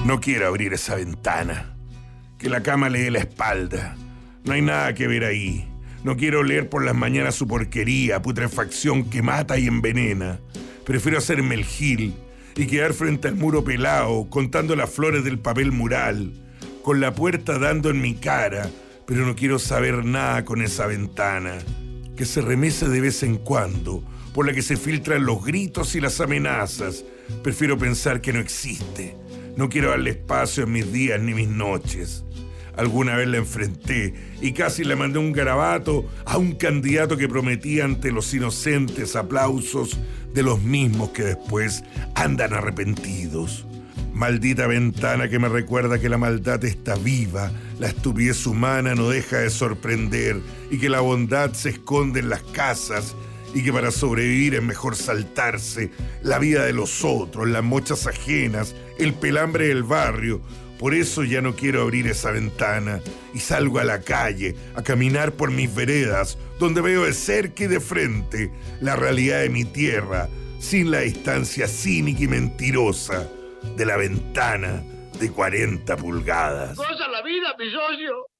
No quiero abrir esa ventana. Que la cama le dé la espalda. No hay nada que ver ahí. No quiero leer por las mañanas su porquería, putrefacción que mata y envenena. Prefiero hacerme el gil y quedar frente al muro pelado, contando las flores del papel mural, con la puerta dando en mi cara, pero no quiero saber nada con esa ventana, que se remece de vez en cuando, por la que se filtran los gritos y las amenazas. Prefiero pensar que no existe. No quiero darle espacio en mis días ni mis noches. Alguna vez la enfrenté y casi le mandé un garabato a un candidato que prometía ante los inocentes aplausos de los mismos que después andan arrepentidos. Maldita ventana que me recuerda que la maldad está viva, la estupidez humana no deja de sorprender y que la bondad se esconde en las casas y que para sobrevivir es mejor saltarse la vida de los otros, las mochas ajenas, el pelambre del barrio. Por eso ya no quiero abrir esa ventana y salgo a la calle a caminar por mis veredas, donde veo de cerca y de frente la realidad de mi tierra, sin la distancia cínica y mentirosa de la ventana de 40 pulgadas. ¡Cosa la vida, mi socio!